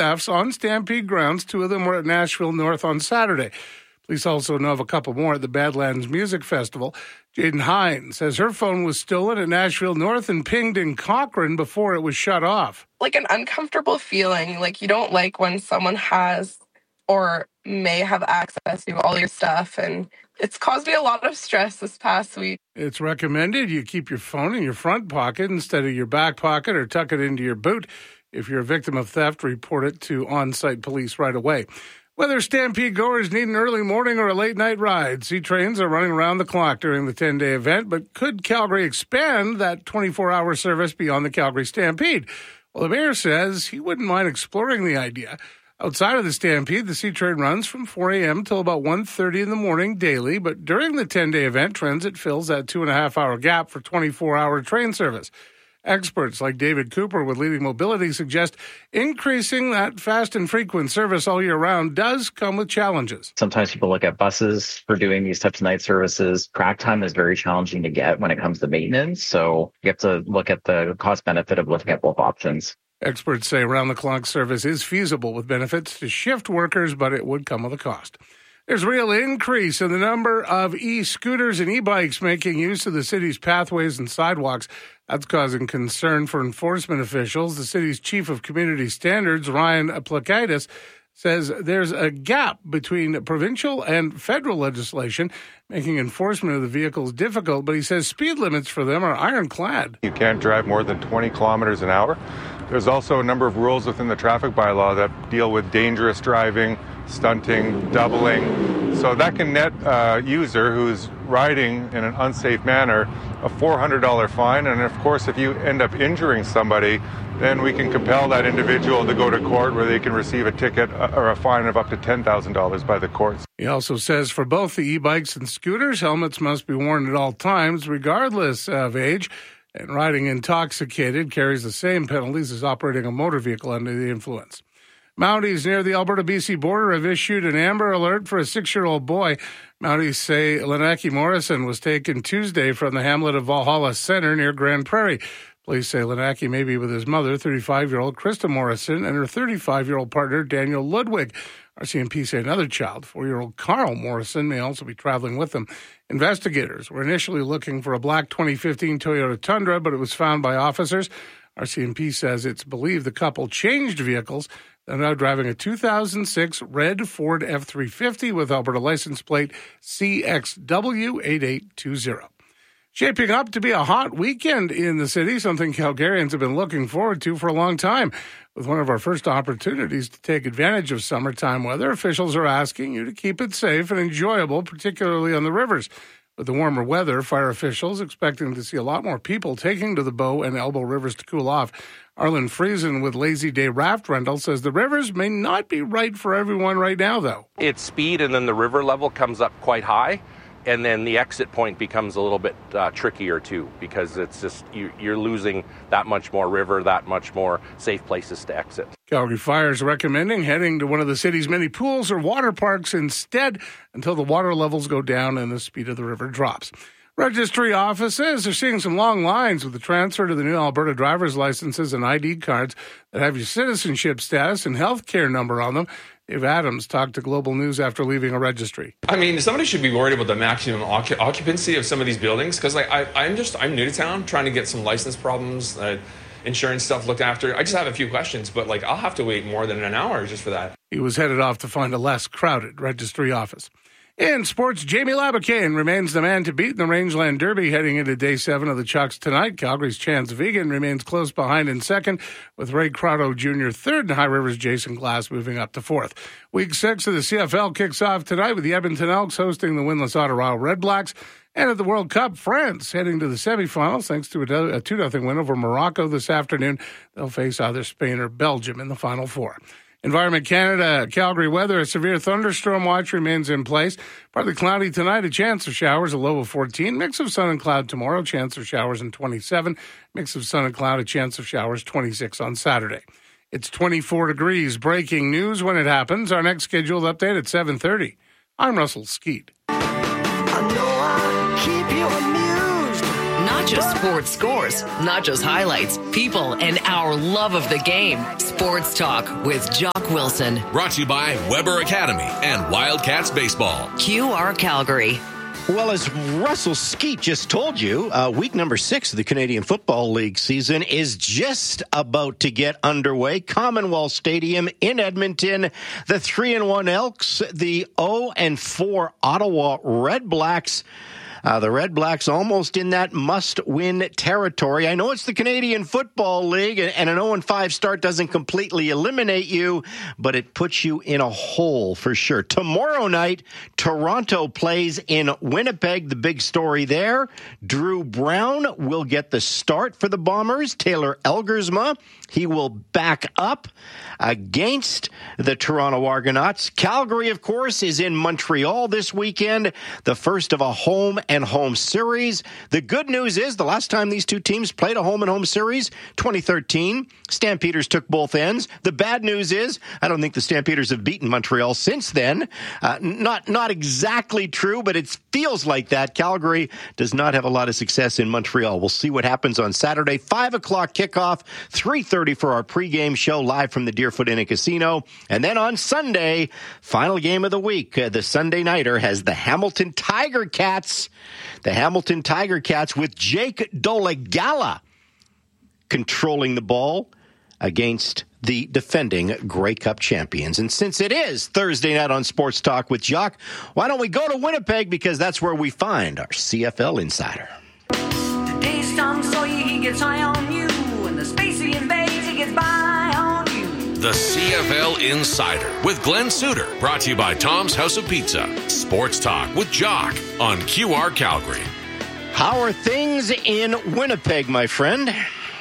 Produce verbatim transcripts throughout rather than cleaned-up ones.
thefts on Stampede grounds. Two of them were at Nashville North on Saturday. Police also know of a couple more at the Badlands Music Festival. Jaden Hines says her phone was stolen at Nashville North and pinged in Cochrane before it was shut off. Like an uncomfortable feeling, like you don't like when someone has or may have access to all your stuff, and it's caused me a lot of stress this past week. It's recommended you keep your phone in your front pocket instead of your back pocket or tuck it into your boot. If you're a victim of theft, report it to on-site police right away. Whether Stampede goers need an early morning or a late-night ride, C trains are running around the clock during the ten-day event, but could Calgary expand that twenty-four hour service beyond the Calgary Stampede? Well, the mayor says he wouldn't mind exploring the idea. Outside of the Stampede, the C train runs from four a.m. till about one thirty in the morning daily, but during the ten-day event, Transit fills that two-and-a-half hour gap for twenty-four hour train service. Experts like David Cooper with Leading Mobility suggest increasing that fast and frequent service all year round does come with challenges. Sometimes people look at buses for doing these types of night services. Crack time is very challenging to get when it comes to maintenance, so you have to look at the cost benefit of looking at both options. Experts say round-the-clock service is feasible with benefits to shift workers, but it would come with a cost. There's a real increase in the number of e-scooters and e-bikes making use of the city's pathways and sidewalks. That's causing concern for enforcement officials. The city's chief of community standards, Ryan Plakaitis, says there's a gap between provincial and federal legislation, making enforcement of the vehicles difficult. But he says speed limits for them are ironclad. You can't drive more than twenty kilometers an hour. There's also a number of rules within the traffic bylaw that deal with dangerous driving, stunting, doubling. So that can net a user who's riding in an unsafe manner a four hundred dollars fine. And of course, if you end up injuring somebody, then we can compel that individual to go to court where they can receive a ticket or a fine of up to ten thousand dollars by the courts. He also says for both the e-bikes and scooters, helmets must be worn at all times, regardless of age. And riding intoxicated carries the same penalties as operating a motor vehicle under the influence. Mounties near the Alberta-B C border have issued an Amber Alert for a six-year-old boy. Mounties say Lenaki Morrison was taken Tuesday from the hamlet of Valhalla Center near Grand Prairie. Police say Lenaki may be with his mother, thirty-five-year-old Krista Morrison, and her thirty-five-year-old partner, Daniel Ludwig. R C M P say another child, four-year-old Carl Morrison, may also be traveling with them. Investigators were initially looking for a black twenty fifteen Toyota Tundra, but it was found by officers. R C M P says it's believed the couple changed vehicles. They're now driving a two thousand six red Ford F three fifty with Alberta license plate C X W eight eight two zero. Shaping up to be a hot weekend in the city, something Calgarians have been looking forward to for a long time. With one of our first opportunities to take advantage of summertime weather, officials are asking you to keep it safe and enjoyable, particularly on the rivers. With the warmer weather, fire officials expecting to see a lot more people taking to the Bow and Elbow rivers to cool off. Arlen Friesen with Lazy Day Raft Rental says the rivers may not be right for everyone right now, though. It's speed, and then the river level comes up quite high. And then the exit point becomes a little bit uh, trickier, too, because it's just you, you're losing that much more river, that much more safe places to exit. Calgary Fire is recommending heading to one of the city's many pools or water parks instead until the water levels go down and the speed of the river drops. Registry offices are seeing some long lines with the transfer to the new Alberta driver's licenses and I D cards that have your citizenship status and health care number on them. Dave Adams talked to Global News after leaving a registry. I mean, somebody should be worried about the maximum occup- occupancy of some of these buildings because, like, I, I'm just I'm new to town, trying to get some license problems, uh, insurance stuff looked after. I just have a few questions, but like I'll have to wait more than an hour just for that. He was headed off to find a less crowded registry office. In sports, Jamie Labakane remains the man to beat in the Rangeland Derby heading into day seven of the Chucks tonight. Calgary's Chance Vegan remains close behind in second, with Ray Crotto Junior third and High River's Jason Glass moving up to fourth. Week six of the C F L kicks off tonight with the Edmonton Elks hosting the winless Ottawa Redblacks. And at the World Cup, France heading to the semifinals thanks to a two nothing win over Morocco this afternoon. They'll face either Spain or Belgium in the Final Four. Environment Canada, Calgary weather, a severe thunderstorm watch remains in place. Partly cloudy tonight, a chance of showers, a low of fourteen. Mix of sun and cloud tomorrow, chance of showers in twenty-seven. Mix of sun and cloud, a chance of showers, twenty-six on Saturday. It's twenty-four degrees. Breaking news when it happens. Our next scheduled update at seven thirty. I'm Russell Skeet. I know I keep you amused. Not Not just sports scores, not just highlights, people, and our love of the game. Sports Talk with Jock Wilson. Brought to you by Weber Academy and Wildcats Baseball. Q R Calgary. Well, as Russell Skeet just told you, uh, week number six of the Canadian Football League season is just about to get underway. Commonwealth Stadium in Edmonton, the three and one Elks, the oh and four Ottawa Red Blacks. Uh, the Red Blacks almost in that must-win territory. I know it's the Canadian Football League, and an oh and five start doesn't completely eliminate you, but it puts you in a hole for sure. Tomorrow night, Toronto plays in Winnipeg. The big story there, Drew Brown will get the start for the Bombers. Taylor Elgersma, he will back up against the Toronto Argonauts. Calgary, of course, is in Montreal this weekend, the first of a home and home series. The good news is the last time these two teams played a home and home series, twenty thirteen, Stampeders took both ends. The bad news is I don't think the Stampeders have beaten Montreal since then. Uh, not not exactly true, but it feels like that. Calgary does not have a lot of success in Montreal. We'll see what happens on Saturday. five o'clock kickoff, three thirty for our pregame show live from the Deerfoot Inn and Casino. And then on Sunday, final game of the week, uh, the Sunday Nighter has the Hamilton Tiger Cats. The Hamilton Tiger Cats with Jake Dolegala controlling the ball against the defending Grey Cup champions. And since it is Thursday night on Sports Talk with Jock, why don't we go to Winnipeg, because that's where we find our C F L insider. Today's Tom Sawyer, he gets high on you, and the space he invades, he gets by on you. The C F L Insider with Glenn Suter, brought to you by Tom's House of Pizza. Sports Talk with Jock on Q R Calgary. How are things in Winnipeg, my friend?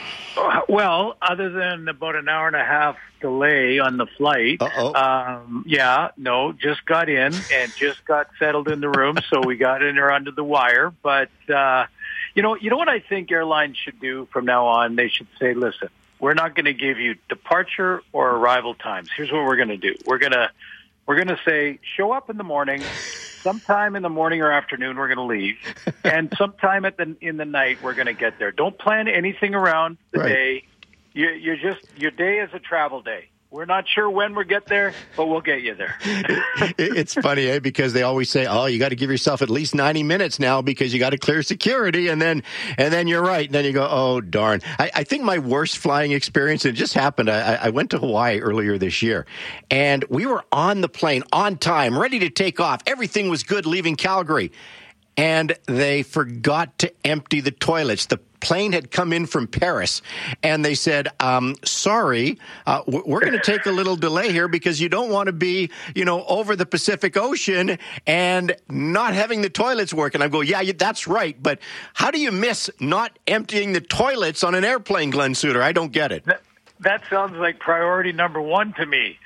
Well, other than about an hour and a half delay on the flight, um, yeah, no, just got in and just got settled in the room, so we got in there under the wire. But, uh, you know, you know what I think airlines should do from now on? They should say, listen, we're not going to give you departure or arrival times. Here's what we're going to do. We're going to we're going to say, show up in the morning. Sometime in the morning or afternoon, we're going to leave. And sometime at the in the night, we're going to get there. Don't plan anything around the right. day. You, you're just your day is a travel day. We're not sure when we get there, but we'll get you there. It's funny, eh? Because they always say, "Oh, you got to give yourself at least ninety minutes now because you got to clear security." And then, and then you're right. And then you go, "Oh, darn!" I, I think my worst flying experience, and it just happened. I, I went to Hawaii earlier this year, and we were on the plane on time, ready to take off. Everything was good leaving Calgary, and they forgot to empty the toilets. The plane had come in from Paris, and they said, um, sorry, uh, we're going to take a little delay here because you don't want to be, you know, over the Pacific Ocean and not having the toilets work. And I go, yeah, that's right. But how do you miss not emptying the toilets on an airplane, Glenn Suter? I don't get it. That, that sounds like priority number one to me.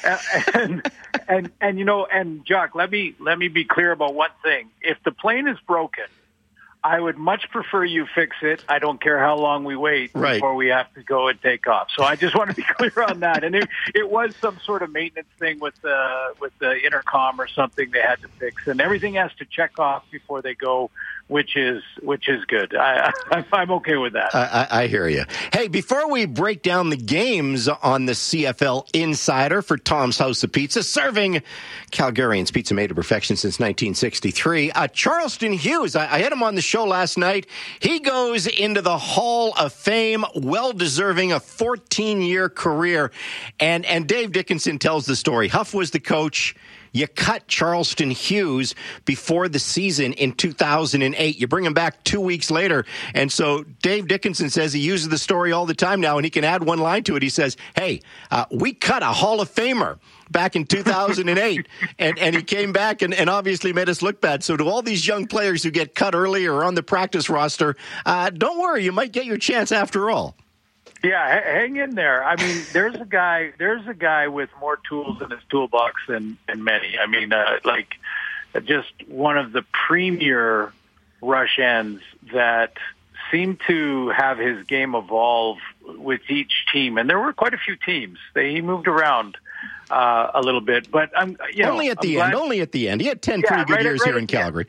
and, and, and, you know, and Jock, let me, let me be clear about one thing. If the plane is broken, I would much prefer you fix it. I don't care how long we wait right. before we have to go and take off. So I just want to be clear on that. And it, it was some sort of maintenance thing with the with the intercom or something they had to fix, and everything has to check off before they go, which is which is good. I, I, I'm okay with that. I, I hear you. Hey, before we break down the games on the C F L Insider for Tom's House of Pizza, serving Calgarians pizza made to perfection since nineteen sixty-three, uh, Charleston Hughes, I, I had him on the show last night. He goes into the Hall of Fame, well-deserving a fourteen-year career. And, and Dave Dickinson tells the story. Huff was the coach. You cut Charleston Hughes before the season in two thousand eight. You bring him back two weeks later. And so Dave Dickinson says he uses the story all the time now, and he can add one line to it. He says, hey, uh, we cut a Hall of Famer back in two thousand eight, and, and he came back and, and obviously made us look bad. So to all these young players who get cut early or on the practice roster, uh, don't worry, you might get your chance after all. Yeah, hang in there. I mean, there's a guy. There's a guy with more tools in his toolbox than, than many. I mean, uh, like just one of the premier rush ends that seemed to have his game evolve with each team, and there were quite a few teams. They, he moved around uh, a little bit, but I'm you know, only at I'm the glad- end. Only at the end. He had ten yeah, pretty good right, years right here in Calgary.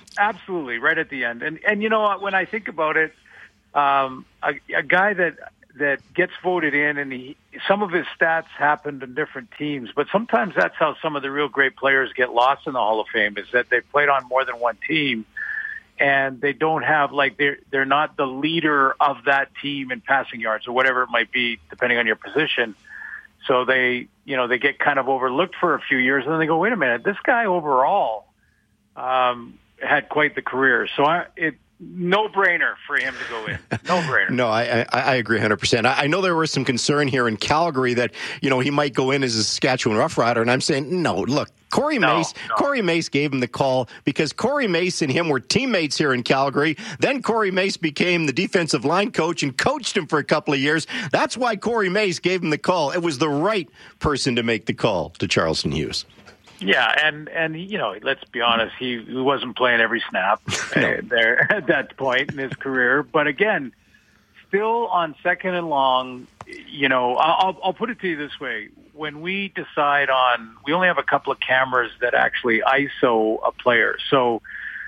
absolutely, right at the end. And and you know what? When I think about it, um, a, a guy that that gets voted in, and he, some of his stats happened in different teams, but sometimes that's how some of the real great players get lost in the Hall of Fame, is that they played on more than one team, and they don't have, like, they're, they're not the leader of that team in passing yards or whatever it might be, depending on your position. So they, you know, they get kind of overlooked for a few years, and then they go, wait a minute, this guy overall um, had quite the career. So I, it, no-brainer for him to go in. No-brainer. No, I, I, I agree one hundred percent. I, I know there was some concern here in Calgary that, you know, he might go in as a Saskatchewan Rough Rider, and I'm saying, no, look, Corey no, Mace no. Corey Mace gave him the call because Corey Mace and him were teammates here in Calgary. Then Corey Mace became the defensive line coach and coached him for a couple of years. That's why Corey Mace gave him the call. It was the right person to make the call to Charleston Hughes. Yeah, and, and you know, let's be honest, he, he wasn't playing every snap no. there at that point in his career. But again, still on second and long, you know, I'll, I'll put it to you this way. When we decide on, we only have a couple of cameras that actually I S O a player. So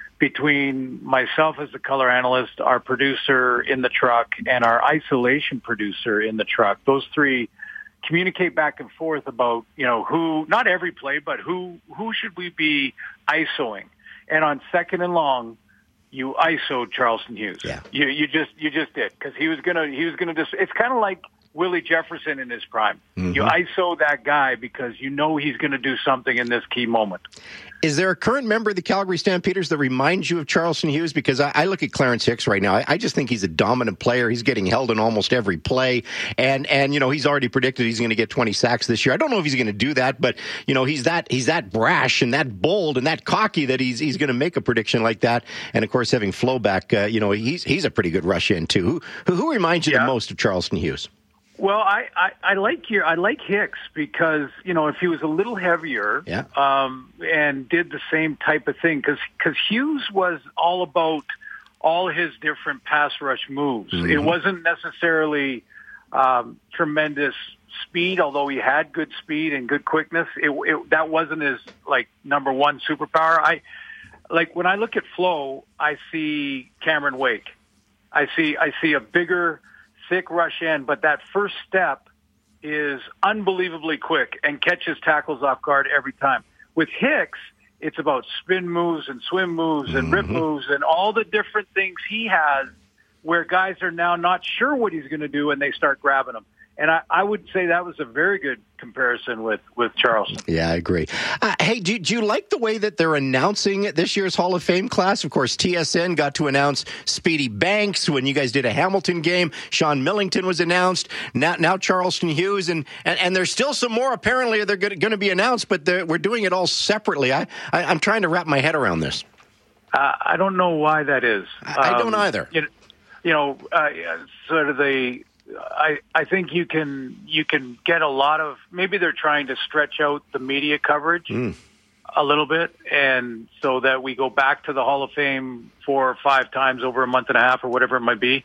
between myself as the color analyst, our producer in the truck, and our isolation producer in the truck, those three communicate back and forth about, you know, who, not every play, but who, who should we be ISOing? And on second and long, you I S O'd Charleston Hughes. Yeah. You, you just, you just did. Cause he was gonna, he was gonna just, it's kind of like Willie Jefferson in his prime. Mm-hmm. You I S O that guy because you know he's going to do something in this key moment. Is there a current member of the Calgary Stampeders that reminds you of Charleston Hughes? Because I, I look at Clarence Hicks right now. I, I just think he's a dominant player. He's getting held in almost every play. And, and you know, he's already predicted he's going to get twenty sacks this year. I don't know if he's going to do that, but, you know, he's that he's that brash and that bold and that cocky that he's he's going to make a prediction like that. And, of course, having Flo back, uh, you know, he's he's a pretty good rush in, too. Who, who reminds you yeah. the most of Charleston Hughes? Well, I, I, I like your I like Hicks because, you know, if he was a little heavier yeah. um, and did the same type of thing, because because Hughes was all about all his different pass rush moves. Mm-hmm. It wasn't necessarily um, tremendous speed, although he had good speed and good quickness. It, it that wasn't his like number one superpower. I like when I look at Flo, I see Cameron Wake. I see I see a bigger, thick rush in, but that first step is unbelievably quick and catches tackles off guard every time. With Hicks, it's about spin moves and swim moves and mm-hmm. rip moves and all the different things he has where guys are now not sure what he's going to do and they start grabbing him. And I, I would say that was a very good comparison with, with Charleston. Yeah, I agree. Uh, hey, do, do you like the way that they're announcing this year's Hall of Fame class? Of course, T S N got to announce Speedy Banks when you guys did a Hamilton game. Sean Millington was announced. Now, now Charleston Hughes. And, and, and there's still some more apparently they're going to be announced, but we're doing it all separately. I, I, I'm trying to wrap my head around this. Uh, I don't know why that is. I, I don't um, either. You know, you know uh, sort of the... I, I think you can you can get a lot of, maybe they're trying to stretch out the media coverage mm. a little bit, and so that we go back to the Hall of Fame four or five times over a month and a half or whatever it might be.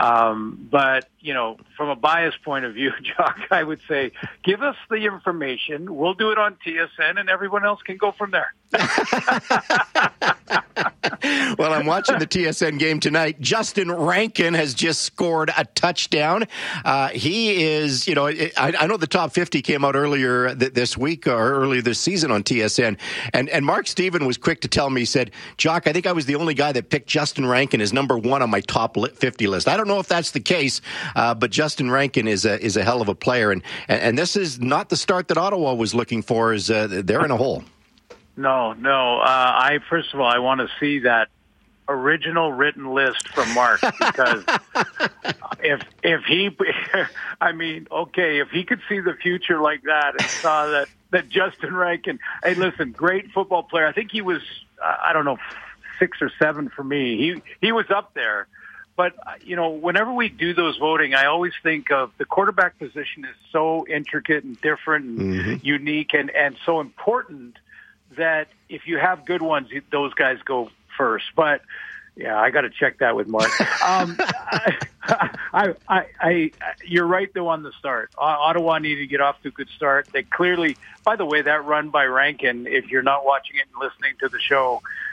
Um, but, you know, from a bias point of view, Jock, I would say, give us the information. We'll do it on T S N, and everyone else can go from there. Well, I'm watching the T S N game tonight. Justin Rankin has just scored a touchdown. Uh, he is, you know, it, I, I know the top fifty came out earlier th- this week or earlier this season on T S N. And, and Mark Steven was quick to tell me, he said, Jock, I think I was the only guy that picked Justin Rankin as number one on my top fifty list. I don't know if that's the case, uh, but Justin Rankin is a, is a hell of a player. And, and, and this is not the start that Ottawa was looking for. Is uh, they're in a hole. No, no. Uh, I first of all, I want to see that original written list from Mark because if if he, I mean, okay, if he could see the future like that and saw that that Justin Rankin, hey, listen, great football player. I think he was, uh, I don't know, six or seven for me. He he was up there. But, you know, whenever we do those voting, I always think of the quarterback position is so intricate and different and mm-hmm. unique and, and so important that if you have good ones, those guys go first. But, yeah, I got to check that with Mark. um, I, I, I, I, you're right, though, on the start. Ottawa needed to get off to a good start. They clearly, by the way, that run by Rankin, if you're not watching it and listening to the show,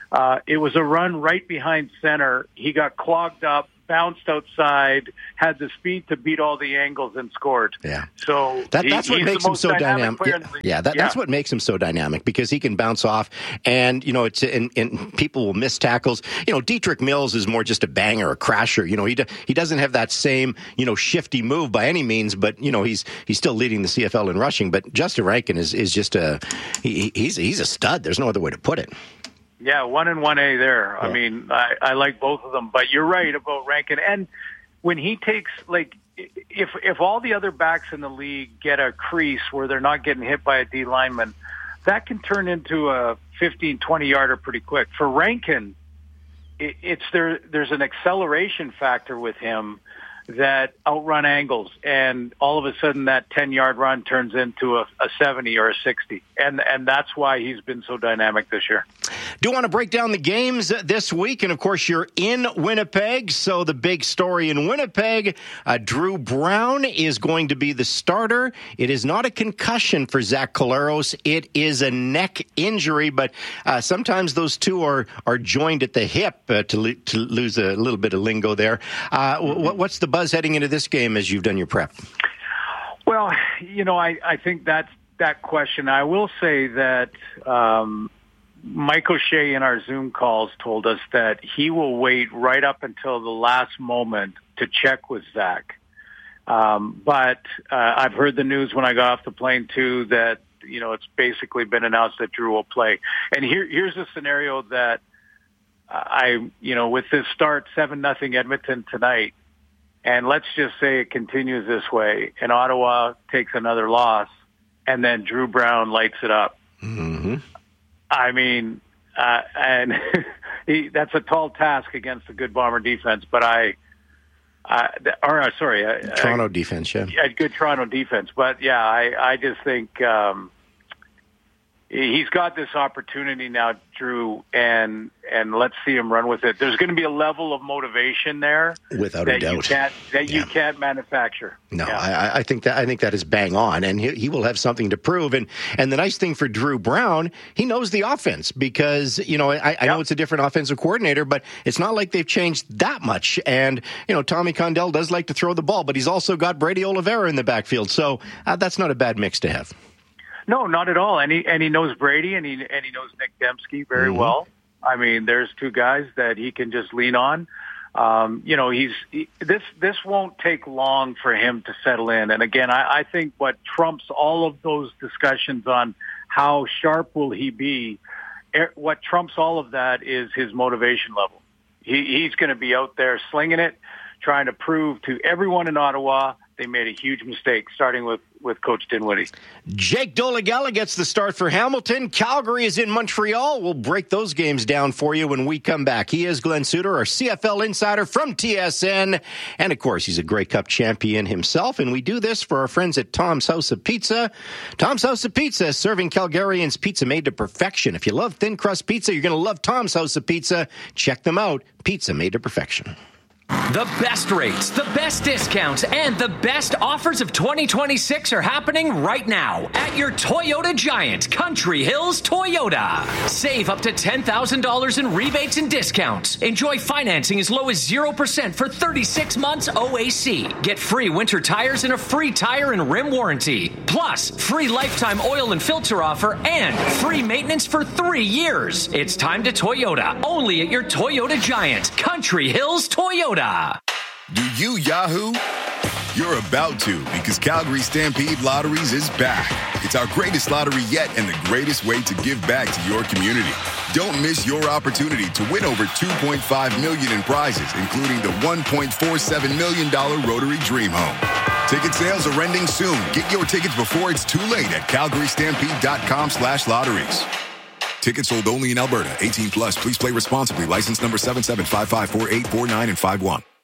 Uh, it was a run right behind center. He got clogged up, bounced outside, had the speed to beat all the angles, and scored. Yeah. So that, he, that's what makes him so dynamic. dynamic. Yeah, yeah, that, yeah, that's what makes him so dynamic, because he can bounce off, and you know, it's and, and people will miss tackles. You know, Dietrich Mills is more just a banger, a crasher. You know, he do, he doesn't have that same you know shifty move by any means, but you know, he's he's still leading the C F L in rushing. But Justin Rankin is is just a he, he's he's a stud. There's no other way to put it. Yeah, one and one A there. Yeah. I mean, I, I like both of them, but you're right about Rankin. And when he takes, like, if if all the other backs in the league get a crease where they're not getting hit by a D lineman, that can turn into a fifteen, twenty yarder pretty quick. For Rankin, it, it's there. There's an acceleration factor with him that outrun angles, and all of a sudden that ten-yard run turns into a, a seventy or a sixty, and and that's why he's been so dynamic this year. Do want to break down the games this week, and of course you're in Winnipeg, so the big story in Winnipeg, uh, Drew Brown is going to be the starter. It is not a concussion for Zach Collaros, it is a neck injury, but uh, sometimes those two are, are joined at the hip, uh, to, lo- to lose a little bit of lingo there. Uh, mm-hmm. What's the buzz heading into this game as you've done your prep? Well, you know, I, I think that's that question. I will say that um, Mike O'Shea in our Zoom calls told us that he will wait right up until the last moment to check with Zach. Um, but uh, I've heard the news when I got off the plane, too, that, you know, it's basically been announced that Drew will play. And here, here's a scenario that I, you know, with this start, seven nothing Edmonton tonight, and let's just say it continues this way, and Ottawa takes another loss, and then Drew Brown lights it up. Mm-hmm. I mean, uh, and he, that's a tall task against a good Bomber defense, but I, uh, or uh, sorry, uh, Toronto uh, defense, yeah, a good Toronto defense, but yeah, I, I just think um, he's got this opportunity now, Drew, and and let's see him run with it. There's going to be a level of motivation there, without that a doubt, you can't, that yeah. you can't manufacture. No, yeah. I, I think that I think that is bang on, and he, he will have something to prove. And and the nice thing for Drew Brown, he knows the offense, because you know I, I yep. know it's a different offensive coordinator, but it's not like they've changed that much. And you know Tommy Condell does like to throw the ball, but he's also got Brady Oliveira in the backfield, so uh, that's not a bad mix to have. No, not at all. And he and he knows Brady, and he and he knows Nick Dembski very mm-hmm. well. I mean, there's two guys that he can just lean on. Um, you know, he's he, this this won't take long for him to settle in. And again, I, I think what trumps all of those discussions on how sharp will he be, what trumps all of that is his motivation level. He, he's going to be out there slinging it, trying to prove to everyone in Ottawa they made a huge mistake, starting with, with Coach Dinwiddie. Jake Dolegala gets the start for Hamilton. Calgary is in Montreal. We'll break those games down for you when we come back. He is Glenn Suter, our C F L insider from T S N. And, of course, he's a Grey Cup champion himself. And we do this for our friends at Tom's House of Pizza. Tom's House of Pizza, serving Calgarians pizza made to perfection. If you love thin crust pizza, you're going to love Tom's House of Pizza. Check them out. Pizza made to perfection. The best rates, the best discounts, and the best offers of twenty twenty-six are happening right now at your Toyota Giant, Country Hills Toyota. Save up to ten thousand dollars in rebates and discounts. Enjoy financing as low as zero percent for thirty-six months O A C. Get free winter tires and a free tire and rim warranty. Plus, free lifetime oil and filter offer and free maintenance for three years. It's time to Toyota, only at your Toyota Giant, Country Hills Toyota. Do you Yahoo? You're about to, because Calgary Stampede Lotteries is back. It's our greatest lottery yet and the greatest way to give back to your community. Don't miss your opportunity to win over two point five million dollars in prizes, including the one point four seven million dollars Rotary Dream Home. Ticket sales are ending soon. Get your tickets before it's too late at calgary stampede dot com slash lotteries. Tickets sold only in Alberta. eighteen plus. Please play responsibly. License number seven seven five five four eight four nine and five one.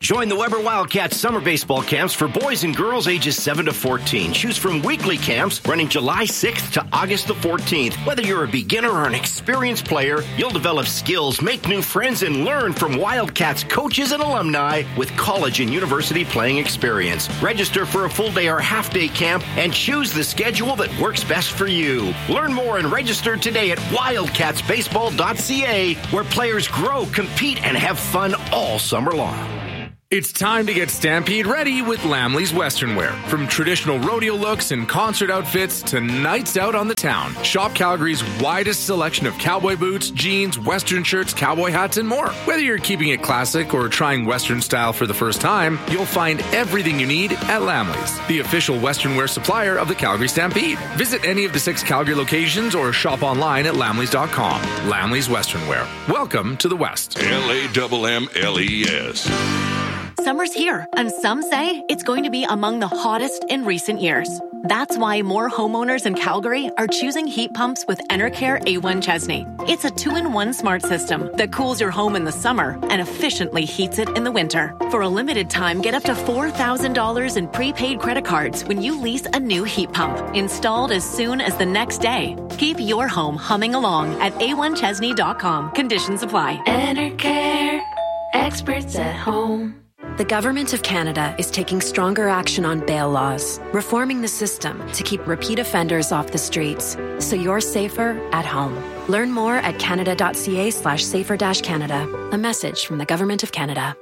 Join the Weber Wildcats summer baseball camps for boys and girls ages seven to fourteen. Choose from weekly camps running July sixth to August the fourteenth. Whether you're a beginner or an experienced player, you'll develop skills, make new friends, and learn from Wildcats coaches and alumni with college and university playing experience. Register for a full day or half day camp and choose the schedule that works best for you. Learn more and register today at wildcats baseball dot c a, where players grow, compete, and have fun all summer long. It's time to get Stampede ready with Lamley's Western Wear. From traditional rodeo looks and concert outfits to nights out on the town. Shop Calgary's widest selection of cowboy boots, jeans, Western shirts, cowboy hats, and more. Whether you're keeping it classic or trying Western style for the first time, you'll find everything you need at Lamley's, the official Western wear supplier of the Calgary Stampede. Visit any of the six Calgary locations or shop online at lamleys dot com. Lamley's Western Wear. Welcome to the West. L A M M L E S. Summer's here, and some say it's going to be among the hottest in recent years. That's why more homeowners in Calgary are choosing heat pumps with Enercare A one Chesney. It's a two-in-one smart system that cools your home in the summer and efficiently heats it in the winter. For a limited time, get up to four thousand dollars in prepaid credit cards when you lease a new heat pump, installed as soon as the next day. Keep your home humming along at a one chesney dot com. Conditions apply. Enercare, experts at home. The Government of Canada is taking stronger action on bail laws, reforming the system to keep repeat offenders off the streets, so you're safer at home. Learn more at canada.ca slash safer dash Canada. A message from the Government of Canada.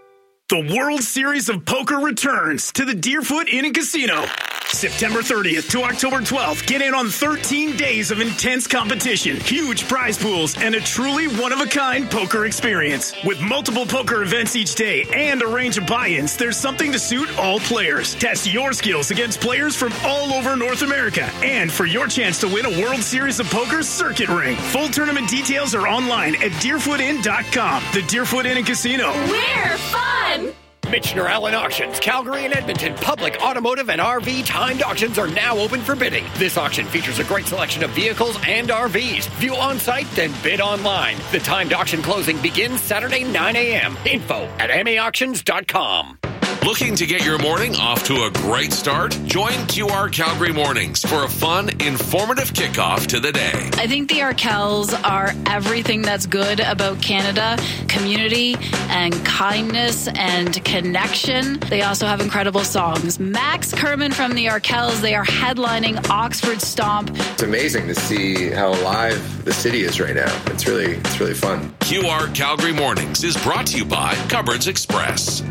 The World Series of Poker returns to the Deerfoot Inn and Casino. September thirtieth to October twelfth, get in on thirteen days of intense competition, huge prize pools, and a truly one-of-a-kind poker experience. With multiple poker events each day and a range of buy-ins, there's something to suit all players. Test your skills against players from all over North America. And for your chance to win a World Series of Poker circuit ring. Full tournament details are online at deerfoot inn dot com. The Deerfoot Inn and Casino. We're fun! Michener Allen Auctions, Calgary and Edmonton public automotive and R V timed auctions are now open for bidding. This auction features a great selection of vehicles and R Vs. View on site, then bid online. The timed auction closing begins Saturday nine a.m. Info at m a auctions dot com. Looking to get your morning off to a great start? Join Q R Calgary Mornings for a fun, informative kickoff to the day. I think the Arkells are everything that's good about Canada, community and kindness and connection. They also have incredible songs. Max Kerman from the Arkells, they are headlining Oxford Stomp. It's amazing to see how alive the city is right now. It's really, it's really fun. Q R Calgary Mornings is brought to you by Cupboards Express.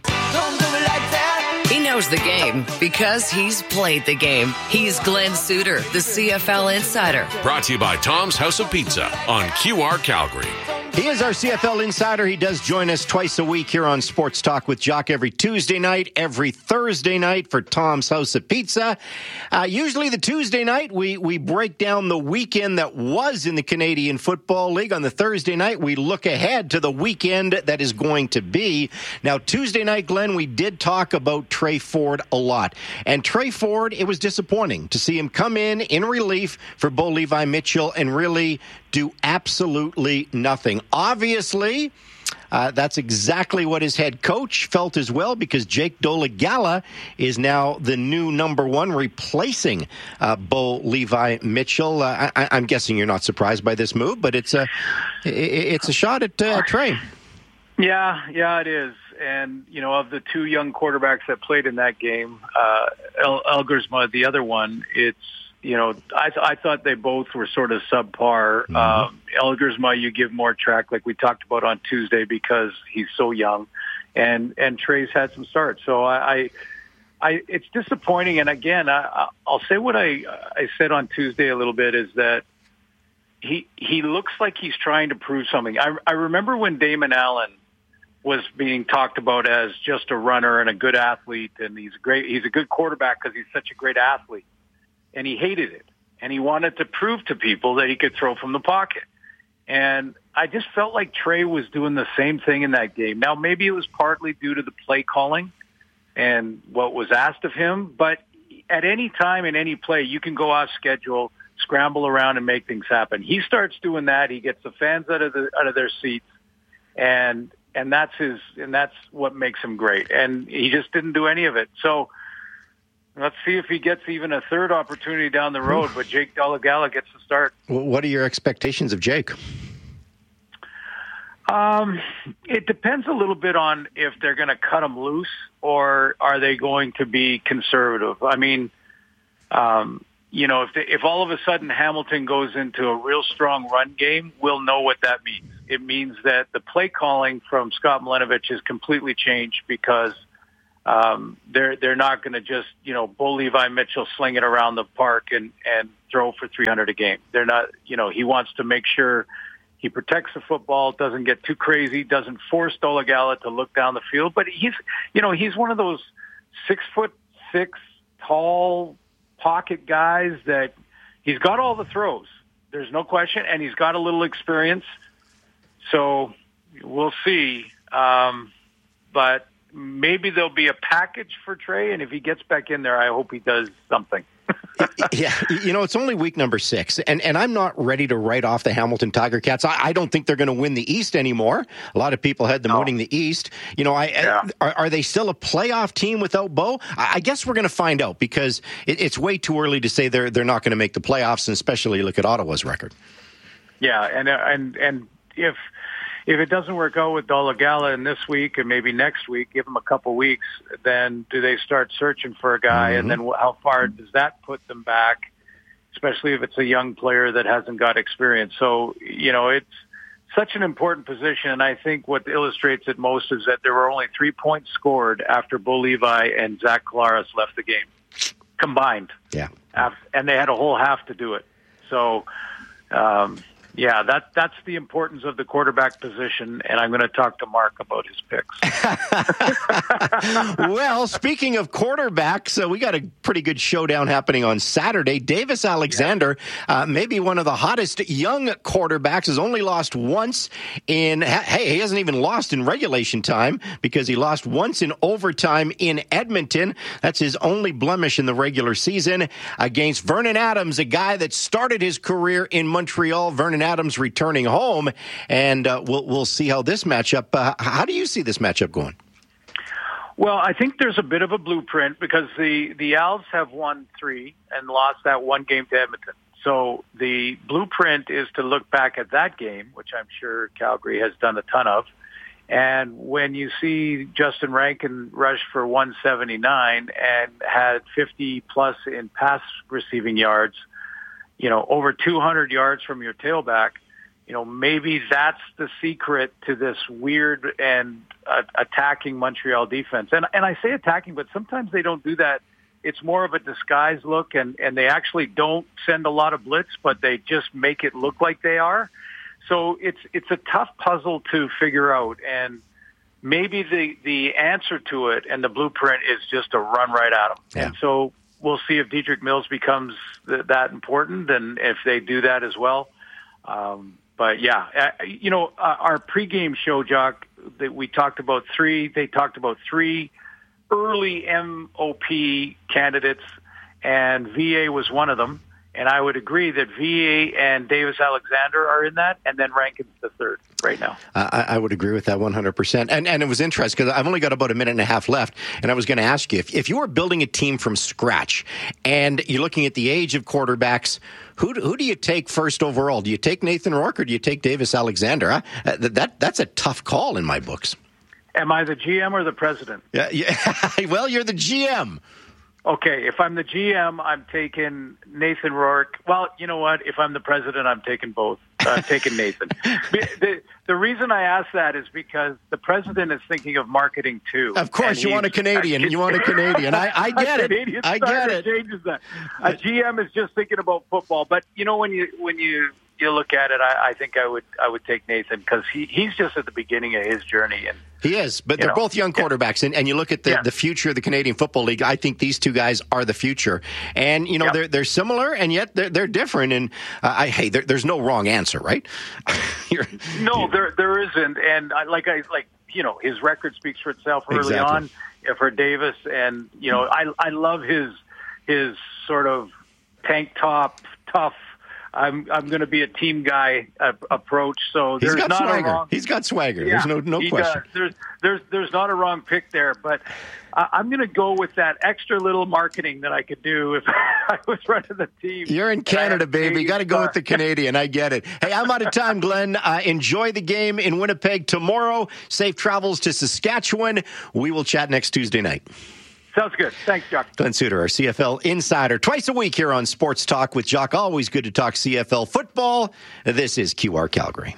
He knows the game because he's played the game. He's Glenn Suter, the C F L Insider. Brought to you by Tom's House of Pizza on Q R Calgary. He is our C F L Insider. He does join us twice a week here on Sports Talk with Jock every Tuesday night, every Thursday night for Tom's House of Pizza. Uh, usually the Tuesday night, we, we break down the weekend that was in the Canadian Football League. On the Thursday night, we look ahead to the weekend that is going to be. Now, Tuesday night, Glenn, we did talk about Trey Ford a lot. And Trey Ford, it was disappointing to see him come in in relief for Bo Levi Mitchell and really do absolutely nothing. Obviously, uh, that's exactly what his head coach felt as well, because Jake Dolegala is now the new number one, replacing uh, Bo Levi Mitchell. Uh, I, I'm guessing you're not surprised by this move, but it's a it's a shot at uh, Trey. Yeah, yeah, it is. And, you know, of the two young quarterbacks that played in that game, uh, El- Elgersma, the other one, it's, you know, I, th- I thought they both were sort of subpar. Mm-hmm. Um, Elgersma, you give more track, like we talked about on Tuesday, because he's so young, and and Trey's had some starts. So I, I, I it's disappointing. And again, I, I'll say what I I said on Tuesday a little bit, is that he he looks like he's trying to prove something. I I remember when Damon Allen was being talked about as just a runner and a good athlete, and he's great. He's a good quarterback because he's such a great athlete. And he hated it. And he wanted to prove to people that he could throw from the pocket. And I just felt like Trey was doing the same thing in that game. Now, maybe it was partly due to the play calling and what was asked of him. But at any time in any play, you can go off schedule, scramble around, and make things happen. He starts doing that. He gets the fans out of the out of their seats. And and that's his, and that's what makes him great. And he just didn't do any of it. So let's see if he gets even a third opportunity down the road. But Jake Dolegala gets the start. What are your expectations of Jake? Um, it depends a little bit on if they're going to cut him loose or are they going to be conservative. I mean, um, you know, if they, if all of a sudden Hamilton goes into a real strong run game, we'll know what that means. It means that the play calling from Scott Milenovich has completely changed because um, they're they're not going to just, you know, Bo Levi Mitchell sling it around the park and, and throw for three hundred a game. They're not, you know, he wants to make sure he protects the football, doesn't get too crazy, doesn't force Dolegala to look down the field. But he's, you know, he's one of those six foot six, tall pocket guys that he's got all the throws. There's no question, and he's got a little experience. So we'll see. Um, but maybe there'll be a package for Trey, and if he gets back in there, I hope he does something. Yeah, you know, it's only week number six, and, and I'm not ready to write off the Hamilton Tiger Cats. I, I don't think they're going to win the East anymore. A lot of people had them no. winning the East. You know, I, yeah. I are, are they still a playoff team without Bo? I, I guess we're going to find out because it, it's way too early to say they're they're not going to make the playoffs, and especially look at Ottawa's record. Yeah, and and and if if it doesn't work out with Dolegala in this week and maybe next week, give them a couple weeks, then do they start searching for a guy? Mm-hmm. And then how far does that put them back, especially if it's a young player that hasn't got experience? So, you know, it's such an important position. And I think what illustrates it most is that there were only three points scored after Bo Levi and Zach Collaros left the game combined. Yeah. And they had a whole half to do it. So, um, yeah, that that's the importance of the quarterback position, and I'm going to talk to Mark about his picks. Well, speaking of quarterbacks, uh, we got a pretty good showdown happening on Saturday. Davis Alexander, yeah. uh, maybe one of the hottest young quarterbacks, has only lost once in, hey, he hasn't even lost in regulation time because he lost once in overtime in Edmonton. That's his only blemish in the regular season against Vernon Adams, a guy that started his career in Montreal. Vernon Adams returning home, and uh, we'll we'll see how this matchup. Uh, how do you see this matchup going? Well, I think there's a bit of a blueprint because the the Als have won three and lost that one game to Edmonton. So the blueprint is to look back at that game, which I'm sure Calgary has done a ton of. And when you see Justin Rankin rush for one seventy-nine and had fifty plus in pass receiving yards, you know, over two hundred yards from your tailback, you know, maybe that's the secret to this weird and uh, attacking Montreal defense. And and I say attacking, but sometimes they don't do that. It's more of a disguise look, and, and they actually don't send a lot of blitz, but they just make it look like they are. So it's it's a tough puzzle to figure out, and maybe the, the answer to it and the blueprint is just to run right at them. Yeah. And so we'll see if Dedrick Mills becomes th- that important, and if they do that as well. Um, but yeah, uh, you know, uh, our pregame show, Jock, that we talked about three. They talked about three early M O P candidates, and V A was one of them. And I would agree that V A and Davis Alexander are in that, and then Rankin's the third right now. Uh, I, I would agree with that one hundred percent. And and it was interesting because I've only got about a minute and a half left, and I was going to ask you, if, if you were building a team from scratch and you're looking at the age of quarterbacks, who, who do you take first overall? Do you take Nathan Rourke or do you take Davis Alexander? Uh, that That's a tough call in my books. Am I the G M or the president? Yeah, yeah. Well, you're the G M. Okay, if I'm the G M, I'm taking Nathan Rourke. Well, you know what? If I'm the president, I'm taking both. I'm taking Nathan. the, the reason I ask that is because the president is thinking of marketing too. Of course, you want a Canadian. You want a Canadian. I, I get it. I get it. Changes that. A G M is just thinking about football. But you know, when you when you you look at it, I, I think I would I would take Nathan because he, he's just at the beginning of his journey. And he is, but they're know, both young quarterbacks. Yeah. And, and you look at the, yeah. the future of the Canadian Football League, I think these two guys are the future. And, you know, yep. they're they're similar, and yet they're, they're different. And, uh, I hey, there, there's no wrong answer, right? no, there there isn't. And I, like, I like you know, his record speaks for itself early exactly. on yeah, for Davis. And, you know, I I love his his sort of tank top, tough I'm I'm going to be a team guy uh, approach. So He's there's got not swagger. a wrong. He's got swagger. Yeah, There's no no he question. Does. There's there's there's not a wrong pick there, but uh, I'm going to go with that extra little marketing that I could do if I was running the team. You're in Canada, baby. You got to go with the Canadian. I get it. Hey, I'm out of time, Glenn. Uh, enjoy the game in Winnipeg tomorrow. Safe travels to Saskatchewan. We will chat next Tuesday night. Sounds good. Thanks, Jock. Glenn Suter, our C F L insider, twice a week here on Sports Talk with Jock. Always good to talk C F L football. This is Q R Calgary.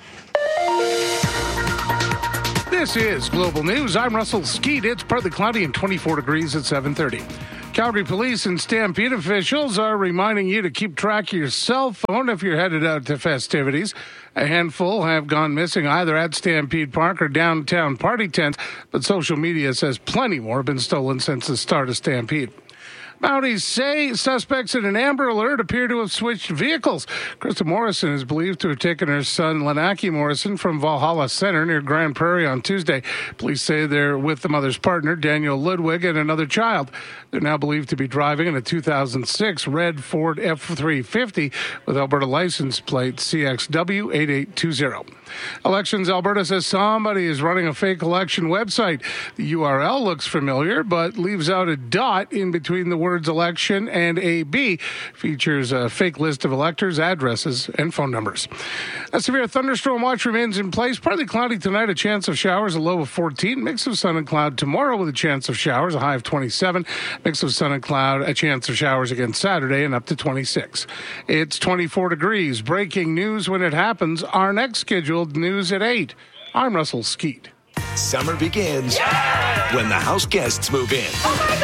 This is Global News. I'm Russell Skeet. It's partly cloudy and twenty-four degrees at seven thirty. Calgary police and Stampede officials are reminding you to keep track of your cell phone if you're headed out to festivities. A handful have gone missing either at Stampede Park or downtown party tents, but social media says plenty more have been stolen since the start of Stampede. Mounties say suspects in an Amber Alert appear to have switched vehicles. Krista Morrison is believed to have taken her son, Lenaki Morrison, from Valhalla Center near Grand Prairie on Tuesday. Police say they're with the mother's partner, Daniel Ludwig, and another child. They're now believed to be driving in a two thousand six red Ford F three fifty with Alberta license plate C X W eight eight two zero. Elections Alberta says somebody is running a fake election website. The U R L looks familiar, but leaves out a dot in between the words election and A B. Features a fake list of electors, addresses, and phone numbers. A severe thunderstorm watch remains in place. Partly cloudy tonight, a chance of showers, a low of fourteen. Mix of sun and cloud tomorrow with a chance of showers, a high of twenty-seven. Mix of sun and cloud, a chance of showers again Saturday and up to twenty-six. It's twenty-four degrees. Breaking news when it happens. Our next scheduled news at eight. I'm Russell Skeet. Summer begins yeah! when the house guests move in. Oh my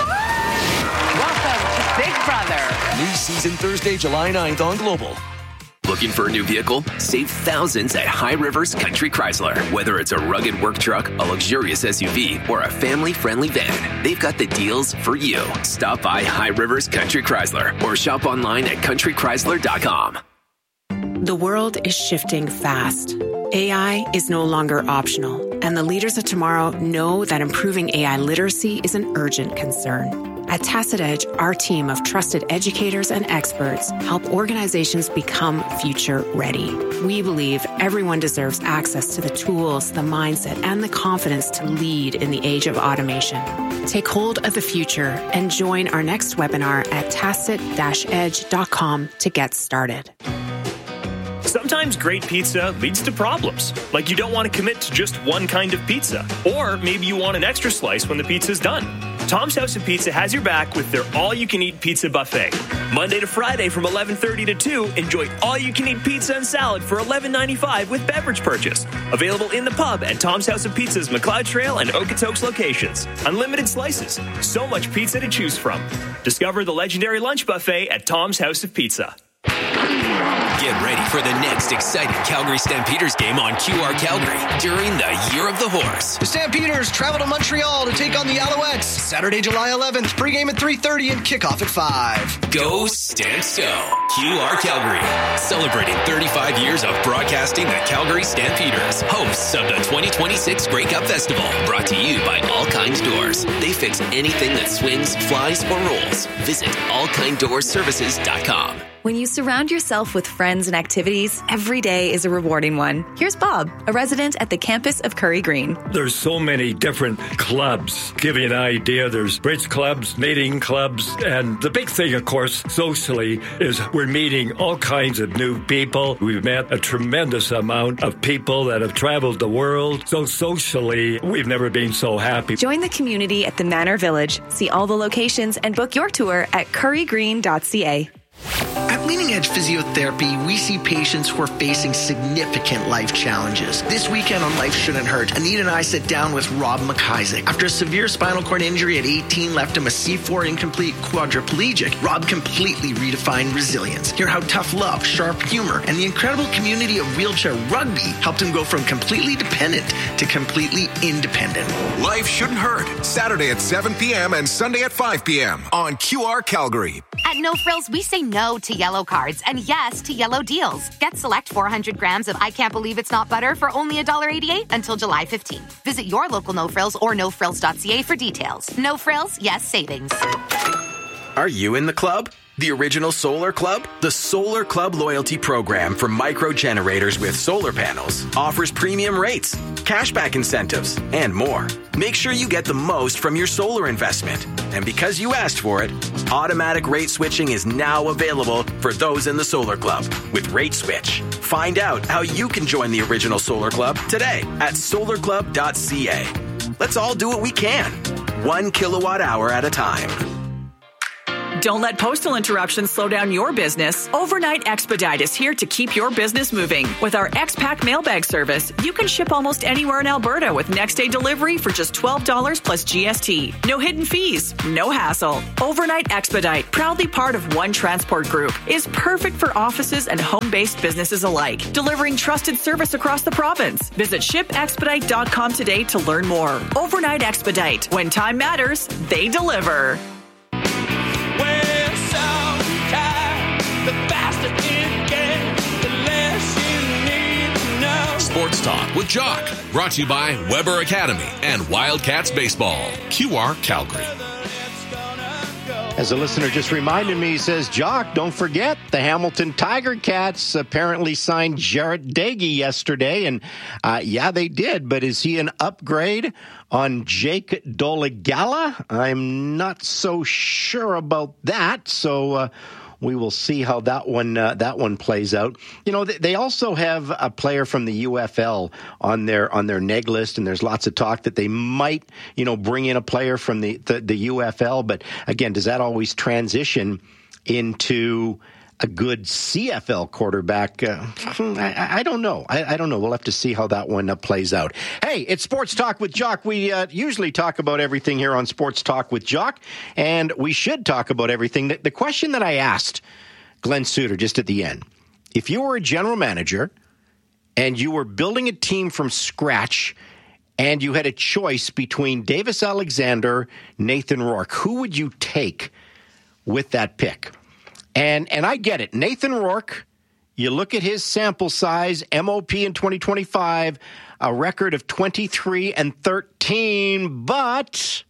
God! Welcome to Big Brother. New season Thursday, July ninth on Global. Looking for a new vehicle? Save thousands at High Rivers Country Chrysler. Whether it's a rugged work truck, a luxurious S U V, or a family-friendly van, they've got the deals for you. Stop by High Rivers Country Chrysler or shop online at country chrysler dot com. The world is shifting fast. A I is no longer optional, and the leaders of tomorrow know that improving A I literacy is an urgent concern. At Tacit Edge, our team of trusted educators and experts help organizations become future ready. We believe everyone deserves access to the tools, the mindset, and the confidence to lead in the age of automation. Take hold of the future and join our next webinar at tacit dash edge dot com to get started. Sometimes great pizza leads to problems, like you don't want to commit to just one kind of pizza, or maybe you want an extra slice when the pizza's done. Tom's House of Pizza has your back with their all-you-can-eat pizza buffet. Monday to Friday from eleven thirty to two, enjoy all-you-can-eat pizza and salad for eleven ninety-five with beverage purchase. Available in the pub at Tom's House of Pizza's McLeod Trail and Okotoks locations. Unlimited slices. So much pizza to choose from. Discover the legendary lunch buffet at Tom's House of Pizza. Get ready for the next exciting Calgary Stampeders game on Q R Calgary during the Year of the Horse. The Stampeders travel to Montreal to take on the Alouettes. Saturday, July eleventh, pregame at three thirty and kickoff at five. Go Stamps Go! Q R Calgary, celebrating thirty-five years of broadcasting the Calgary Stampeders, hosts of the twenty twenty-six Grey Cup Festival, brought to you by All Kind Doors. They fix anything that swings, flies, or rolls. Visit all kind doors services dot com. When you surround yourself with friends and activities, every day is a rewarding one. Here's Bob, a resident at the campus of Curry Green. There's so many different clubs. Give you an idea, there's bridge clubs, knitting clubs, and the big thing, of course, socially, is we're meeting all kinds of new people. We've met a tremendous amount of people that have traveled the world. So socially, we've never been so happy. Join the community at the Manor Village. See all the locations and book your tour at curry green dot c a. At Leading Edge Physiotherapy, we see patients who are facing significant life challenges. This weekend on Life Shouldn't Hurt, Anita and I sit down with Rob McIsaac. After a severe spinal cord injury at eighteen left him a C four incomplete quadriplegic, Rob completely redefined resilience. Hear how tough love, sharp humor, and the incredible community of wheelchair rugby helped him go from completely dependent to completely independent. Life Shouldn't Hurt, Saturday at seven p.m. and Sunday at five p.m. on Q R Calgary. At No Frills, we say no to yellow cards and yes to yellow deals. Get select four hundred grams of I Can't Believe It's Not Butter for only one dollar and eighty-eight cents until July fifteenth. Visit your local No Frills or no frills dot c a for details. No Frills, yes savings. Are you in the club? The Original Solar Club? The Solar Club loyalty program for micro generators with solar panels offers premium rates, cashback incentives, and more. Make sure you get the most from your solar investment. And because you asked for it, automatic rate switching is now available for those in the Solar Club with Rate Switch. Find out how you can join the Original Solar Club today at solar club dot c a. Let's all do what we can, one kilowatt hour at a time. Don't let postal interruptions slow down your business. Overnight Expedite is here to keep your business moving. With our X-Pack mailbag service, you can ship almost anywhere in Alberta with next-day delivery for just twelve dollars plus G S T. No hidden fees, no hassle. Overnight Expedite, proudly part of One Transport Group, is perfect for offices and home-based businesses alike, delivering trusted service across the province. Visit ship expedite dot com today to learn more. Overnight Expedite. When time matters, they deliver. Sports Talk with Jock, brought to you by Weber Academy and Wildcats Baseball. Q R Calgary. As a listener just reminded me, he says, Jock, don't forget the Hamilton Tiger Cats apparently signed Jarrett Dagey yesterday. And uh, yeah, they did. But is he an upgrade on Jake Dolegala? I'm not so sure about that. So uh, we will see how that one uh, that one plays out. You know, they also have a player from the U F L on their on their neg list, and there's lots of talk that they might, you know, bring in a player from the the, the U F L. But again, does that always transition into a good C F L quarterback? Uh, I, I don't know. I, I don't know. We'll have to see how that one uh, plays out. Hey, it's Sports Talk with Jock. We uh, usually talk about everything here on Sports Talk with Jock, and we should talk about everything. The, the question that I asked Glenn Suter just at the end, if you were a general manager and you were building a team from scratch and you had a choice between Davis Alexander, Nathan Rourke, who would you take with that pick? And and I get it. Nathan Rourke, you look at his sample size, M O P in twenty twenty-five, a record of twenty-three and thirteen, but,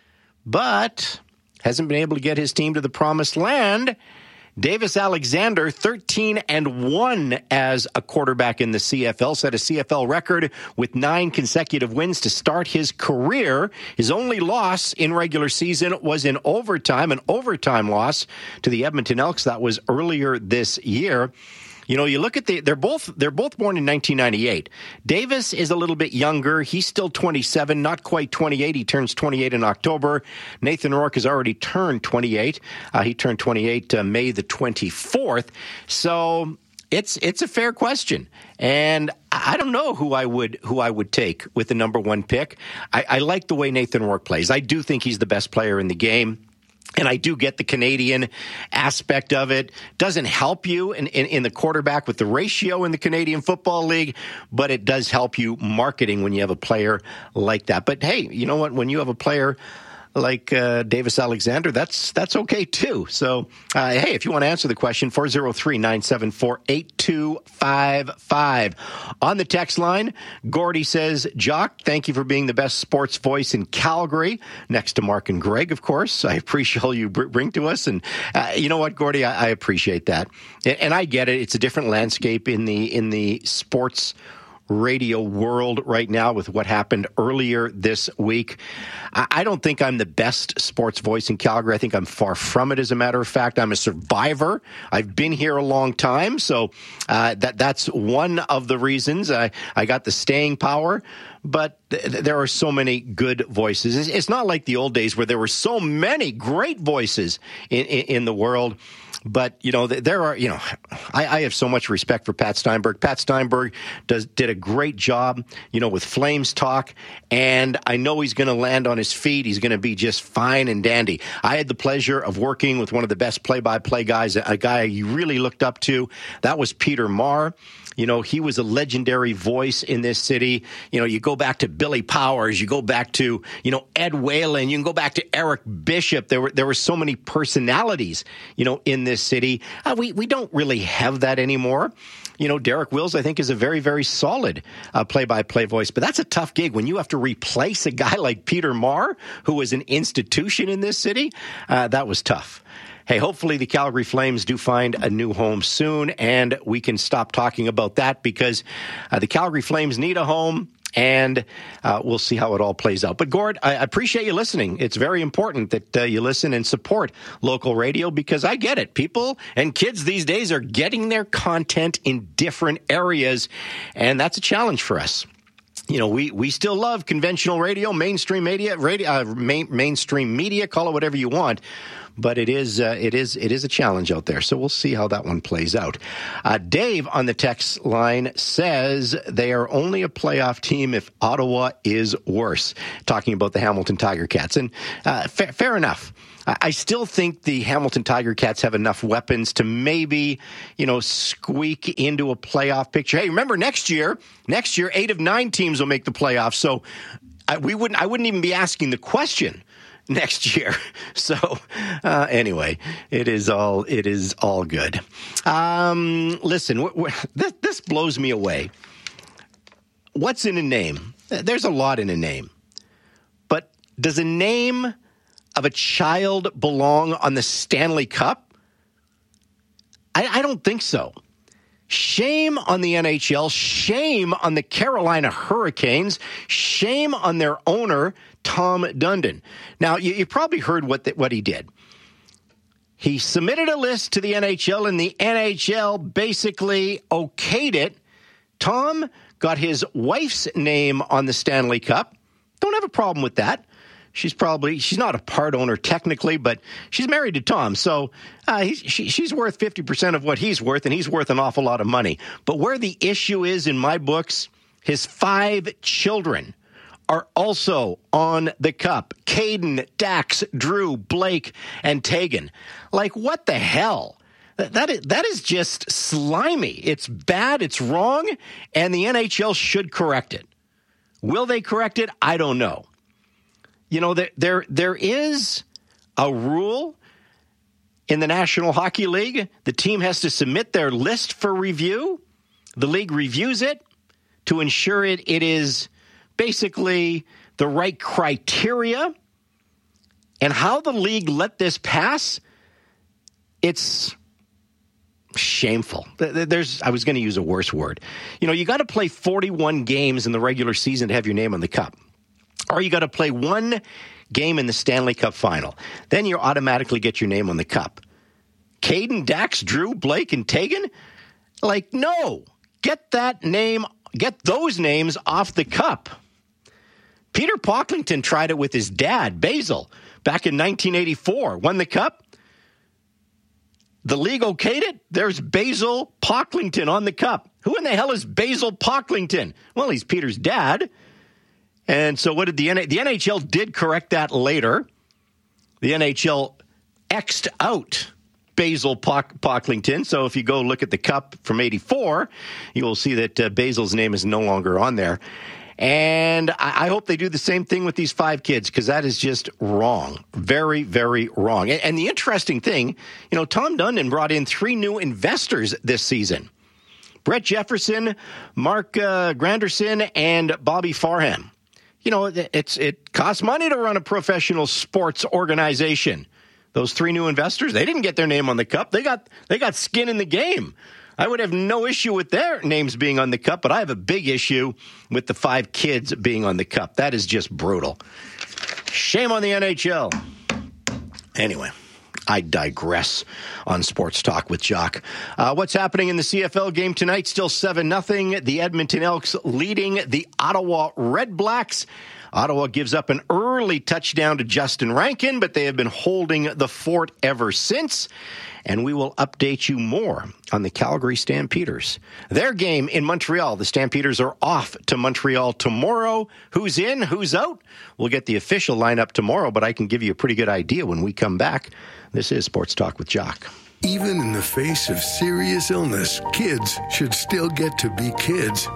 but hasn't been able to get his team to the promised land. Davis Alexander, thirteen and one as a quarterback in the C F L, set a C F L record with nine consecutive wins to start his career. His only loss in regular season was in overtime, an overtime loss to the Edmonton Elks. That was earlier this year. You know, you look at the, they're both, they're both born in nineteen ninety-eight. Davis is a little bit younger. He's still twenty-seven, not quite twenty-eight. He turns twenty-eight in October. Nathan Rourke has already turned twenty-eight. Uh, he turned twenty-eight uh, May the twenty-fourth. So it's, it's a fair question. And I don't know who I would, who I would take with the number one pick. I, I like the way Nathan Rourke plays. I do think he's the best player in the game. And I do get the Canadian aspect of it. Doesn't help you in, in, in the quarterback with the ratio in the Canadian Football League, but it does help you marketing when you have a player like that. But hey, you know what? When you have a player like uh, Davis Alexander, that's that's okay too. So, uh, hey, if you want to answer the question, four oh three, nine seven four, eight two five five. On the text line, Gordy says, Jock, thank you for being the best sports voice in Calgary, next to Mark and Greg, of course. I appreciate all you bring to us. And uh, you know what, Gordy, I, I appreciate that. And, and I get it. It's a different landscape in the in the sports radio world right now with what happened earlier this week. I don't think I'm the best sports voice in Calgary. I think I'm far from it, as a matter of fact. I'm a survivor. I've been here a long time, so uh, that that's one of the reasons I, I got the staying power. But th- there are so many good voices. It's, it's not like the old days where there were so many great voices in, in, in the world. But, you know, there are, you know, I, I have so much respect for Pat Steinberg. Pat Steinberg does did a great job, you know, with Flames Talk. And I know he's going to land on his feet. He's going to be just fine and dandy. I had the pleasure of working with one of the best play-by-play guys, a guy you really looked up to. That was Peter Maher. You know, he was a legendary voice in this city. You know, you go back to Billy Powers, you go back to, you know, Ed Whalen, you can go back to Eric Bishop. There were there were so many personalities, you know, in this city. Uh, we, we don't really have that anymore. You know, Derek Wills, I think, is a very, very solid uh, play-by-play voice. But that's a tough gig when you have to replace a guy like Peter Maher, who was an institution in this city. Uh, that was tough. hey, hopefully the Calgary Flames do find a new home soon, and we can stop talking about that because uh, the Calgary Flames need a home. And uh, we'll see how it all plays out. But, Gord, I appreciate you listening. It's very important that uh, you listen and support local radio because I get it. People and kids these days are getting their content in different areas, and that's a challenge for us. You know, we, we still love conventional radio, mainstream media, radio, uh, main, mainstream media, call it whatever you want. But it is uh, it is it is a challenge out there. So we'll see how that one plays out. Uh, Dave on the text line says they are only a playoff team if Ottawa is worse. Talking about the Hamilton Tiger Cats, and uh, fa- fair enough. I still think the Hamilton Tiger Cats have enough weapons to maybe, you know, squeak into a playoff picture. Hey, remember next year, next year, eight of nine teams will make the playoffs. So I, we wouldn't, I wouldn't even be asking the question next year. So uh, anyway, it is all, it is all good. Um, listen, w- w- this, this blows me away. What's in a name? There's a lot in a name, but does a name of a child belong on the Stanley Cup? I, I don't think so. Shame on the N H L. Shame on the Carolina Hurricanes. Shame on their owner, Tom Dundon. Now, you, you probably heard what the, what he did. He submitted a list to the N H L, and the N H L basically okayed it. Tom got his wife's name on the Stanley Cup. Don't have a problem with that. She's probably, she's not a part owner technically, but she's married to Tom. So uh, he's, she, she's worth fifty percent of what he's worth, and he's worth an awful lot of money. But where the issue is in my books, his five children are also on the cup. Caden, Dax, Drew, Blake, and Tegan. Like, what the hell? That, that, is, that is just slimy. It's bad, it's wrong, and the N H L should correct it. Will they correct it? I don't know. You know, there, there there is a rule in the National Hockey League. The team has to submit their list for review. The league reviews it to ensure it, it is basically the right criteria. And how the league let this pass, it's shameful. There's, I was going to use a worse word. You know, you got to play forty-one games in the regular season to have your name on the cup. Or you got to play one game in the Stanley Cup final. Then you automatically get your name on the cup. Caden, Dax, Drew, Blake, and Tegan? Like, no. Get that name, get those names off the cup. Peter Pocklington tried it with his dad, Basil, back in nineteen eighty-four. Won the cup. The league okayed it. There's Basil Pocklington on the cup. Who in the hell is Basil Pocklington? Well, he's Peter's dad. And so what did the N H L? The N H L did correct that later. The N H L X'd out Basil Pock- Pocklington. So if you go look at the cup from eighty-four, you will see that uh, Basil's name is no longer on there. And I, I hope they do the same thing with these five kids because that is just wrong. Very, very wrong. And, and the interesting thing, you know, Tom Dundon brought in three new investors this season. Brett Jefferson, Mark uh, Granderson, and Bobby Farham. You know, it's it costs money to run a professional sports organization. Those three new investors, they didn't get their name on the cup. They got they got skin in the game. I would have no issue with their names being on the cup, but I have a big issue with the five kids being on the cup. That is just brutal. Shame on the N H L. Anyway, I digress on Sports Talk with Jock. Uh, what's happening in the C F L game tonight? Still seven nothing. The Edmonton Elks leading the Ottawa Red Blacks. Ottawa gives up an early touchdown to Justin Rankin, but they have been holding the fort ever since. And we will update you more on the Calgary Stampeders. Their game in Montreal. The Stampeders are off to Montreal tomorrow. Who's in? Who's out? We'll get the official lineup tomorrow, but I can give you a pretty good idea when we come back. This is Sports Talk with Jock. Even in the face of serious illness, kids should still get to be kids.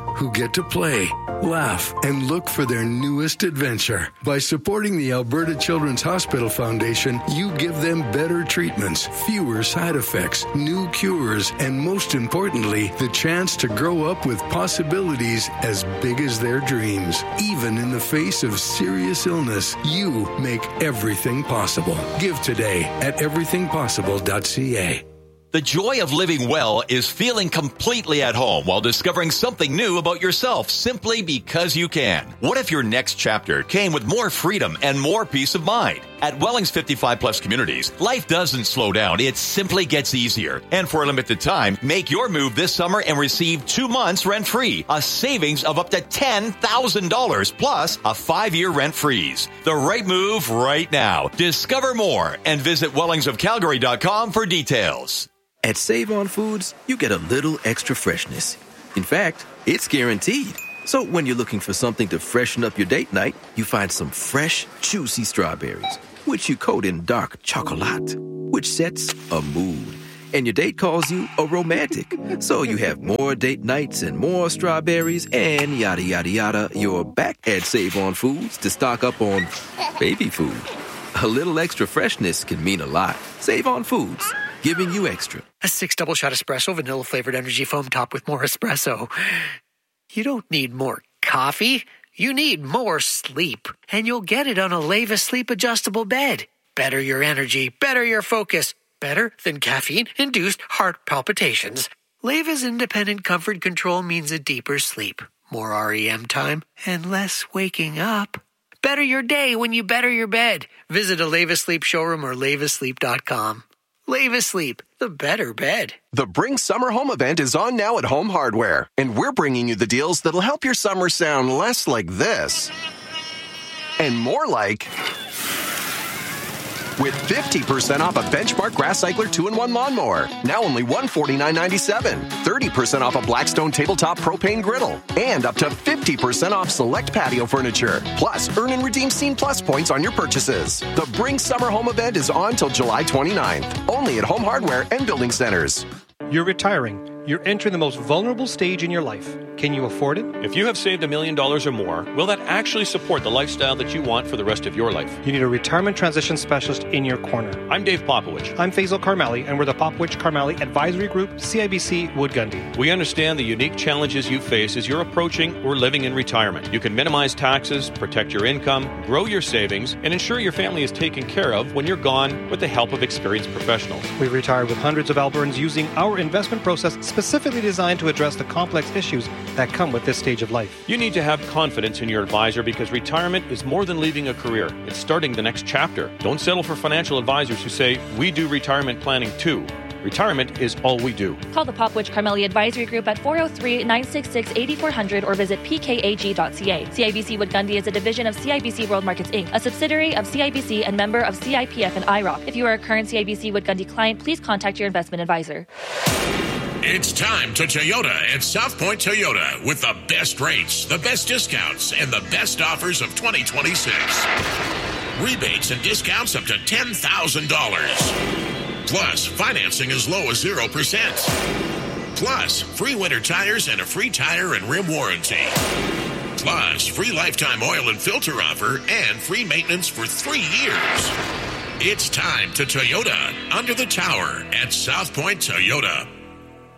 who get to play, laugh, and look for their newest adventure. By supporting the Alberta Children's Hospital Foundation, you give them better treatments, fewer side effects, new cures, and most importantly, the chance to grow up with possibilities as big as their dreams. Even in the face of serious illness, you make everything possible. Give today at everything possible dot c a. The joy of living well is feeling completely at home while discovering something new about yourself simply because you can. What if your next chapter came with more freedom and more peace of mind? At Wellings fifty-five plus communities, life doesn't slow down. It simply gets easier. And for a limited time, make your move this summer and receive two months rent-free, a savings of up to ten thousand dollars plus a five-year rent freeze. The right move right now. Discover more and visit wellings of calgary dot com for details. At Save On Foods, you get a little extra freshness. In fact, it's guaranteed. So when you're looking for something to freshen up your date night, you find some fresh, juicy strawberries, which you coat in dark chocolate, which sets a mood. And your date calls you a romantic. So you have more date nights and more strawberries and yada, yada, yada. You're back at Save On Foods to stock up on baby food. A little extra freshness can mean a lot. Save On Foods, giving you extra. A six double shot espresso, vanilla flavored energy foam topped with more espresso. You don't need more coffee. You need more sleep. And you'll get it on a Leva Sleep Adjustable Bed. Better your energy, better your focus. Better than caffeine-induced heart palpitations. Leva's independent comfort control means a deeper sleep, more R E M time, and less waking up. Better your day when you better your bed. Visit a Leva Sleep showroom or leva sleep dot com. Leva Sleep, the better bed. The Bring Summer Home event is on now at Home Hardware, and we're bringing you the deals that'll help your summer sound less like this and more like... With fifty percent off a Benchmark Grass Cycler two in one lawnmower, now only one hundred forty-nine ninety-seven. thirty percent off a Blackstone Tabletop Propane Griddle, and up to fifty percent off select patio furniture. Plus, earn and redeem Scene Plus points on your purchases. The Bring Summer Home event is on till July twenty-ninth, only at Home Hardware and Building Centers. You're retiring. You're entering the most vulnerable stage in your life. Can you afford it? If you have saved a million dollars or more, will that actually support the lifestyle that you want for the rest of your life? You need a retirement transition specialist in your corner. I'm Dave Popowich. I'm Faisal Karmali, and we're the Popowich Karmali Advisory Group, C I B C Wood Gundy. We understand the unique challenges you face as you're approaching or living in retirement. You can minimize taxes, protect your income, grow your savings, and ensure your family is taken care of when you're gone with the help of experienced professionals. We've retired with hundreds of Albertans using our investment process specifically designed to address the complex issues that come with this stage of life. You need to have confidence in your advisor because retirement is more than leaving a career. It's starting the next chapter. Don't settle for financial advisors who say, we do retirement planning too. Retirement is all we do. Call the Popowich Karmali Advisory Group at four oh three, nine six six, eight four hundred or visit p k a g dot c a. C I B C Wood Gundy is a division of C I B C World Markets Incorporated, a subsidiary of C I B C and member of C I P F and I R O C. If you are a current C I B C Wood Gundy client, please contact your investment advisor. It's time to Toyota at South Point Toyota with the best rates, the best discounts, and the best offers of twenty twenty-six. Rebates and discounts up to ten thousand dollars. Plus, financing as low as zero percent. Plus, free winter tires and a free tire and rim warranty. Plus, free lifetime oil and filter offer and free maintenance for three years. It's time to Toyota under the tower at South Point Toyota.